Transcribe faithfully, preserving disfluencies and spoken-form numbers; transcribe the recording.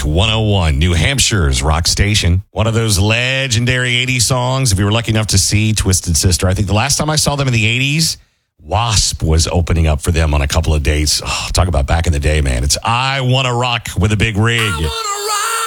one oh one, New Hampshire's rock station. One of those legendary eighties songs. If you were lucky enough to see Twisted Sister, I think the last time I saw them in the eighties, Wasp was opening up for them on a couple of dates. Oh, talk about back in the day, man. It's I Wanna Rock with a Big Rig.